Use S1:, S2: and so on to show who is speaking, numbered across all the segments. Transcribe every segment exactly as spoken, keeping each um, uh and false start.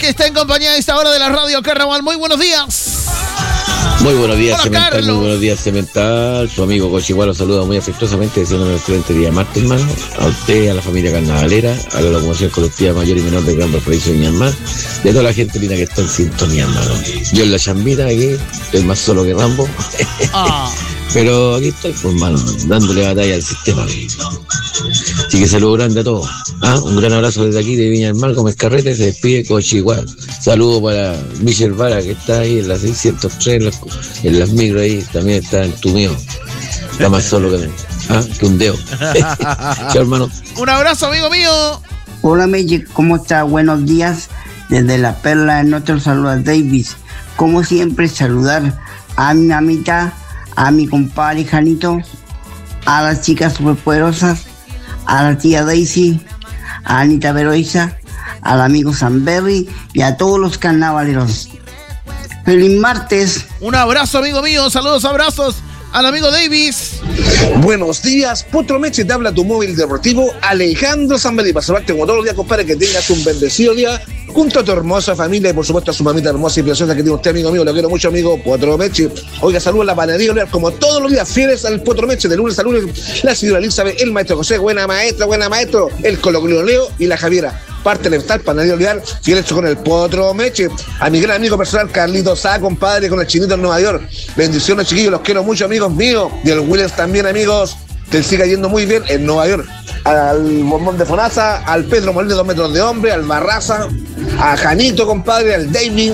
S1: está en compañía a esta hora de la Radio Carnaval. Muy buenos días.
S2: Muy buenos días,
S1: Hola,
S2: Cemental,
S1: Carlos.
S2: muy buenos días, Cemental. Su amigo Cochigual lo saluda muy afectuosamente, deseándole un excelente día martes, hermano. A usted, a la familia carnavalera, a la locomoción colectiva mayor y menor del Gran Valparaíso de Ñamar, y a toda la gente linda que está en sintonía, hermano. Yo en la chambita aquí, estoy más solo que Rambo.
S1: Ah.
S2: Pero aquí estoy, pues, hermano, dándole batalla al sistema. Así que saludo grande a todos. ¿Ah? Un gran abrazo desde aquí de Viña del Mar, Gómez Carrete, se despide Cochigual. Saludo para Michel Vara, que está ahí en la seiscientos tres, en las, en las micro ahí, también está en tu mío. Está más solo que, ¿ah? que un dedo. Chao, hermano.
S1: Un abrazo, amigo mío.
S3: Hola, Meji, ¿cómo está? Buenos días. Desde la Perla del Norte los saluda Davis. Como siempre, saludar a mi mamita, a mi compadre Janito, a las chicas superpoderosas, a la tía Daisy, a Anita Veroiza, al amigo Sanberry y a todos los carnavaleros. ¡Feliz martes!
S1: Un abrazo, amigo mío. Saludos, abrazos al amigo Davis.
S4: Buenos días, Potro Meche, te habla tu móvil deportivo Alejandro Zambelli, para saludarte como todos los días, compadre, que tengas un bendecido día junto a tu hermosa familia y por supuesto a su mamita hermosa y preciosa que tiene usted, amigo mío. Lo quiero mucho, amigo Potro Meche. Oiga, saludos a la panadería Olear, como todos los días, fieles al Potro Meche, de lunes a lunes, la señora Elizabeth, el maestro José, buena maestra, buena maestro, el Colocolio Leo y la Javiera. Parte elemental, panadería Olear, fieles con el Potro Meche. A mi gran amigo personal, Carlito Sá, compadre, con el chinito en Nueva York. Bendiciones, chiquillos, los quiero mucho, amigos míos. Y el Willis también, amigos, que siga yendo muy bien en Nueva York. Al Bombón de Fonaza, al Pedro Molina de dos metros de hombre, al Barraza, a Janito, compadre, al David,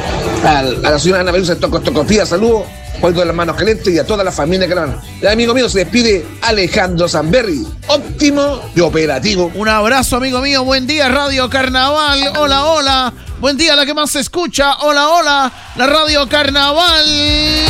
S4: al, a la señora Ana Belusa de Tocostocopía, saludos, Juanito de las Manos Calientes y a toda la familia que la van. El amigo mío se despide Alejandro Zamberri, óptimo y operativo.
S1: Un abrazo, amigo mío. Buen día, Radio Carnaval. Hola, hola. Buen día, la que más se escucha. Hola, hola. La Radio Carnaval.